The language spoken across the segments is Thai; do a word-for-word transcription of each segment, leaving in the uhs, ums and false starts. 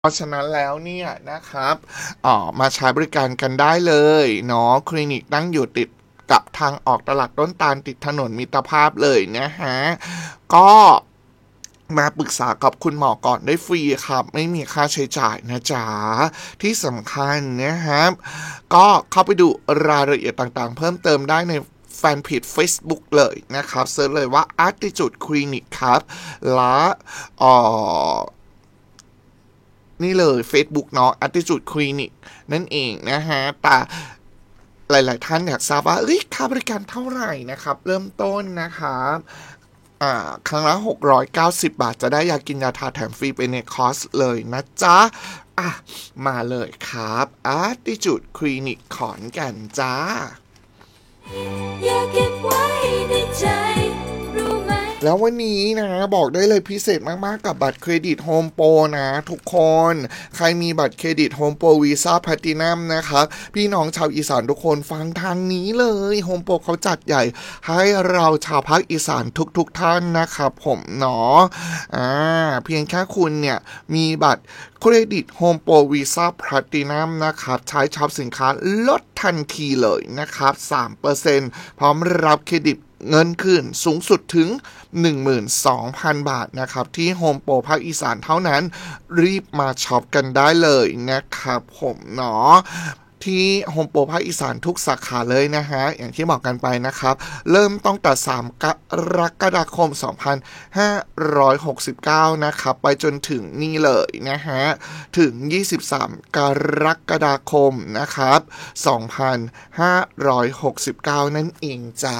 เพราะฉะนั้นแล้วเนี่ยนะครับอ๋อมาใช้บริการกันได้เลยเนาะคลินิกตั้งอยู่ติดกับทางออกตลาดต้นตาลติดถนนมิตรภาพเลยนะฮะก็มาปรึกษากับคุณหมอก่อนได้ฟรีครับไม่มีค่าใช้จ่ายนะจ๊ะที่สำคัญนะครับก็เข้าไปดูรายละเอียดต่างๆเพิ่มเติมได้ในแฟนเพจ Facebook เลยนะครับเซิร์ชเลยว่า Attitude Clinic ครับและอ๋อนี่เลย Facebook เนาะ Attitude Clinic นั่นเองนะฮะแต่หลายๆท่านอยากทราบว่าเอ้ยค่าบริการเท่าไหร่นะครับเริ่มต้นนะครับอ่าครั้งละหกร้อยเก้าสิบบาทจะได้ยากินยาทาแถมฟรีไปในคอร์สเลยนะจ๊ะอ่ะมาเลยครับ Attitude Clinic ขอนแก่นจ้าอย่าเก็บไว้ในใจแล้ววันนี้นะบอกได้เลยพิเศษมากๆกับบัตรเครดิตโฮมโปรนะทุกคนใครมีบัตรเครดิตโฮมโปรวีซ่าแพลตินัมนะครับพี่น้องชาวอีสานทุกคนฟังทางนี้เลยโฮมโปรเขาจัดใหญ่ให้เราชาวภาคอีสานทุกๆท่านนะครับผมเนาะอ่าเพียงแค่คุณเนี่ยมีบัตรเครดิตโฮมโปรวีซ่าแพลตินัมนะครับใช้ช็อปสินค้าลดทันทีเลยนะครับ สามเปอร์เซ็นต์ พร้อมรับเครดิตเงินคืนสูงสุดถึง หนึ่งหมื่นสองพัน บาทนะครับที่โฮมโปรภาคอีสานเท่านั้นรีบมาช็อปกันได้เลยนะครับผมเนาะที่โฮมโปรภาคอีสานทุกสาขาเลยนะฮะอย่างที่บอกกันไปนะครับเริ่มตั้งแต่สามกรกฎาคมสองพันห้าร้อยหกสิบเก้านะครับไปจนถึงนี่เลยนะฮะถึงยี่สิบสามกรกฎาคมนะครับสองพันห้าร้อยหกสิบเก้านั่นเองจ้า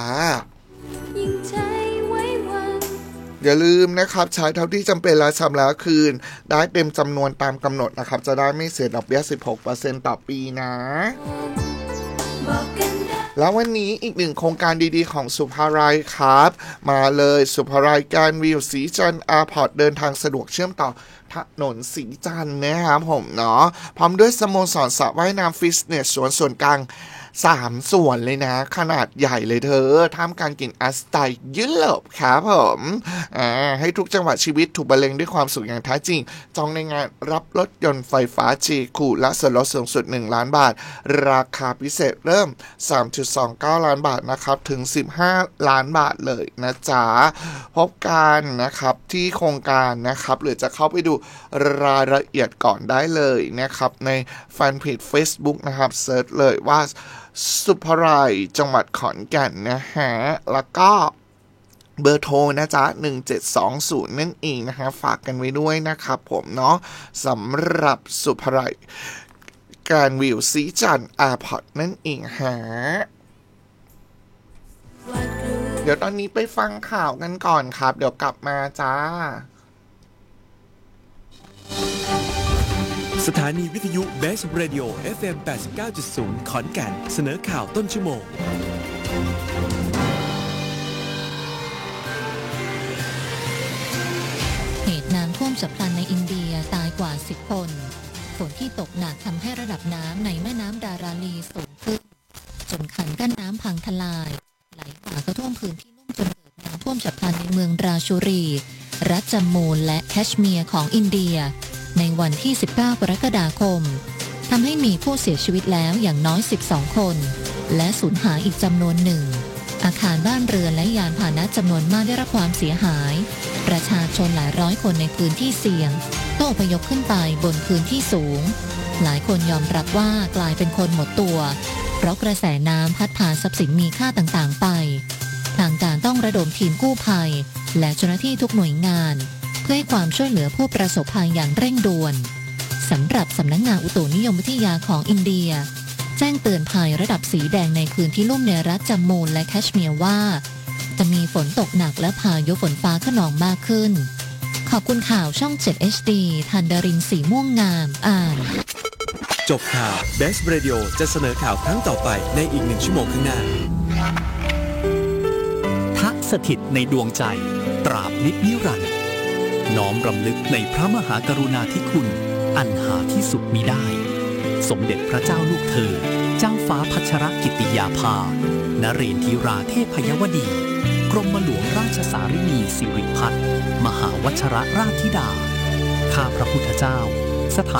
อย่าลืมนะครับใช้เท่าที่จำเป็นและชำระคืนได้เต็มจำนวนตามกำหนดนะครับจะได้ไม่เสียดอกเบี้ย สิบหกเปอร์เซ็นต์ ต่อปีนะแล้ววันนี้อีกหนึ่งโครงการดีๆของสุภาลัยครับมาเลยสุภาลัยการวิวสีจันทร์แอร์พอร์ตเดินทางสะดวกเชื่อมต่อถนนสีจันทร์นะครับผมเนาะพร้อมด้วยสโมสรสระว่ายน้ำฟิตเนสสวนส่วนกลางสามส่วนเลยนะขนาดใหญ่เลยเธอท่ามกลางกลิ่นอสไตล์ยุโรปครับผมอ่าให้ทุกจังหวะชีวิตถูกบรรเลงด้วยความสุขอย่างแท้จริงจองในงานรับรถยนต์ไฟฟ้า G คูและส่วนลดสูงสุดหนึ่งล้านบาทราคาพิเศษเริ่ม สามจุดสองเก้า ล้านบาทนะครับถึงสิบห้าล้านบาทเลยนะจ๊ะพบกันนะครับที่โครงการนะครับหรือจะเข้าไปดูรายละเอียดก่อนได้เลยนะครับในแฟนเพจ Facebook นะครับเซิร์ชเลยว่าสุภาลัยจังหวัดขอนแก่นนะฮะแล้วก็เบอร์โทรนะจ๊ะหนึ่งเจ็ดสองศูนย์นั่นเองนะฮะฝากกันไว้ด้วยนะครับผมเนาะสำหรับสุภาลัยการวิวสีจันทร์แอร์พอร์ตนั่นเองฮะเดี๋ยวตอนนี้ไปฟังข่าวกันก่อนครับเดี๋ยวกลับมาจ้าสถานีวิทยุ Best Radio เอฟ เอ็ม แปดสิบเก้าจุดศูนย์ ขอนแก่นเสนอข่าวต้นชั่วโมงเหตุน้ำท่วมฉับพลันในอินเดียตายกว่าสิบคนฝนที่ตกหนักทำให้ระดับน้ำในแม่น้ำดาราลีสูงขึ้นจนคันกั้นน้ำพังทลายไหลบ่าก็ท่วมพื้นที่ลุ่มจนเกิดน้ำท่วมฉับพลันในเมืองราชูรีรัฐจัมมูและแคชเมียร์ของอินเดียในวันที่สิบเก้ากรกฎาคมทำให้มีผู้เสียชีวิตแล้วอย่างน้อยสิบสองคนและสูญหายอีกจำนวนหนึ่งอาคารบ้านเรือนและยานพาหนะจำนวนมากได้รับความเสียหายประชาชนหลายร้อยคนในพื้นที่เสี่ยงต้องอพยพขึ้นไปบนพื้นที่สูงหลายคนยอมรับว่ากลายเป็นคนหมดตัวเพราะกระแสน้ำพัดพาทรัพย์สินมีค่าต่างๆไปทางการต้องระดมทีมกู้ภัยและเจ้าหน้าที่ทุกหน่วยงานเพื่อให้ความช่วยเหลือผู้ประสบภัยอย่างเร่งด่วนสำหรับสำนักงานอุตุนิยมวิทยาของอินเดียแจ้งเตือนภัยระดับสีแดงในพื้นที่ลุ่มในรัฐจัมมูและแคชเมียร์ว่าจะมีฝนตกหนักและพายุฝนฟ้าคะนองมากขึ้นขอบคุณข่าวช่อง เจ็ด เอช ดี ธันดารินสีม่วงงามอ่านจบข่าว Best Radio จะเสนอข่าวครั้งต่อไปในอีกหนึ่งชั่วโมงข้างหน้าทะสถิตในดวงใจตราบนิจนิรันดร์น้อมรำลึกในพระมหากรุณาธิคุณอันหาที่สุดมิได้สมเด็จพระเจ้าลูกเธอเจ้าฟ้าพัชรกิติยาภานเรนทิราเทพยวดีกรมหลวงราชสารินีสิริพัฒน์มหาวชรราชธิดาข้าพระพุทธเจ้าสถาน